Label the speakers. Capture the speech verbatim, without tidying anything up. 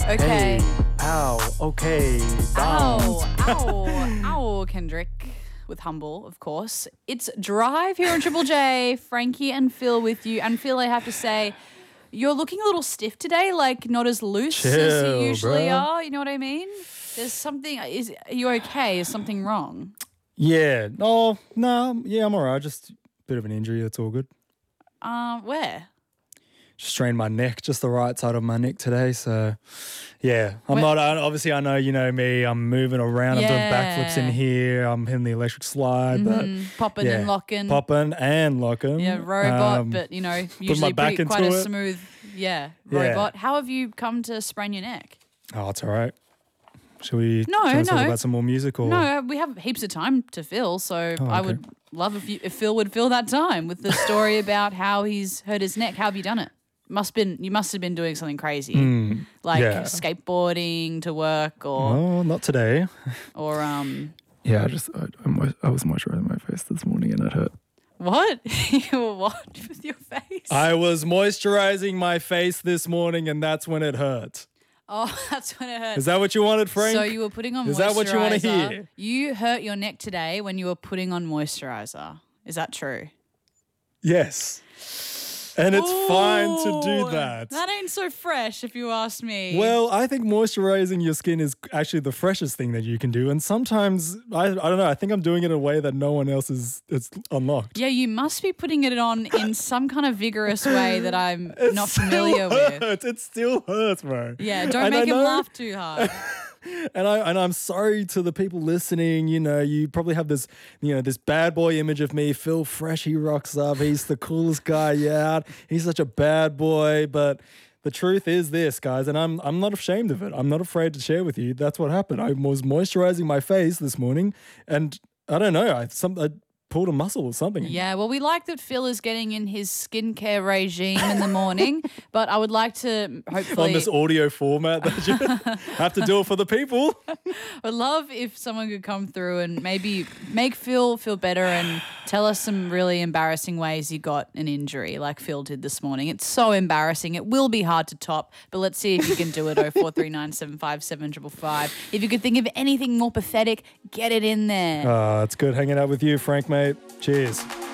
Speaker 1: Okay.
Speaker 2: Hey. Ow. Okay.
Speaker 1: Ow,
Speaker 2: Bounce.
Speaker 1: ow, ow, Kendrick. With Humble, of course. It's Drive here on Triple J. Frankie and Phil with you. And Phil, I have to say, you're looking a little stiff today, like not as loose as
Speaker 2: Chill,
Speaker 1: you usually
Speaker 2: bro.
Speaker 1: are. You know what I mean? There's something. Is are you okay? Is something wrong?
Speaker 2: Yeah. No, no. Yeah, I'm all right. Just a bit of an injury. That's all good.
Speaker 1: Uh, where?
Speaker 2: Just strained my neck, just the right side of my neck today. So, yeah. I'm
Speaker 1: Where-
Speaker 2: not, I- obviously, I know you know me. I'm moving around. I'm doing backflips
Speaker 1: Yeah.
Speaker 2: in here. I'm hitting the electric slide.
Speaker 1: Mm, popping
Speaker 2: but yeah,
Speaker 1: and locking.
Speaker 2: Popping and locking.
Speaker 1: Yeah, robot,
Speaker 2: Um,
Speaker 1: but you know,
Speaker 2: my
Speaker 1: usually
Speaker 2: back
Speaker 1: pretty, quite a
Speaker 2: into it.
Speaker 1: smooth, yeah,
Speaker 2: Yeah.
Speaker 1: robot. How have you come to sprain your neck?
Speaker 2: Oh, it's all right. Shall we
Speaker 1: No,
Speaker 2: shall we talk
Speaker 1: no.
Speaker 2: about some more music? Or?
Speaker 1: No, we have heaps of time to fill, so
Speaker 2: Oh,
Speaker 1: I
Speaker 2: okay.
Speaker 1: would love if, you, if Phil would fill that time with the story about how he's hurt his neck. How have you done it? Must been you must have been doing something crazy, like
Speaker 2: Hmm, yeah.
Speaker 1: skateboarding to work, or
Speaker 2: Oh, not today.
Speaker 1: or um
Speaker 3: Yeah, I just I, I, mo- I was moisturizing my face this morning and it hurt.
Speaker 1: what? You were what with your face?
Speaker 2: I was moisturizing my face this morning, and that's when it hurt.
Speaker 1: oh, that's when it hurt.
Speaker 2: Is that what you wanted, Frank?
Speaker 1: So you were putting on
Speaker 2: Is
Speaker 1: moisturizer.
Speaker 2: that what you wanna hear?
Speaker 1: You hurt your neck today when you were putting on moisturizer. Is that true?
Speaker 2: Yes. And it's fine to do
Speaker 1: Ooh,
Speaker 2: that.
Speaker 1: That ain't so fresh, if you ask me.
Speaker 2: Well, I think moisturizing your skin is actually the freshest thing that you can do. And sometimes, I, I don't know, I think I'm doing it in a way that no one else is it's unlocked.
Speaker 1: yeah, you must be putting it on in some kind of vigorous way that I'm
Speaker 2: It
Speaker 1: not
Speaker 2: still
Speaker 1: familiar with.
Speaker 2: hurts. It still hurts, bro.
Speaker 1: Yeah, don't
Speaker 2: And I
Speaker 1: make him
Speaker 2: know-
Speaker 1: laugh too hard.
Speaker 2: And I and I'm sorry to the people listening. You know, you probably have this, you know, this bad boy image of me. Phil Fresh, he rocks up. He's the coolest guy out. He's such a bad boy. But the truth is this, guys, and I'm I'm not ashamed of it. I'm not afraid to share with you. That's what happened. I was moisturizing my face this morning, and I don't know. I some I pulled a muscle or something.
Speaker 1: Yeah, well, we like that Phil is getting in his skincare regime in the morning, but I would like to hopefully.
Speaker 2: On this audio format that you have to do it for the people.
Speaker 1: I'd love if someone could come through and maybe make Phil feel better and tell us some really embarrassing ways you got an injury like Phil did this morning. It's so embarrassing. It will be hard to top, but let's see if you can do it. oh four three nine seven five seven five five. If you could think of anything more pathetic, get it in there.
Speaker 2: Uh, it's good hanging out with you, Frank, mate. Cheers.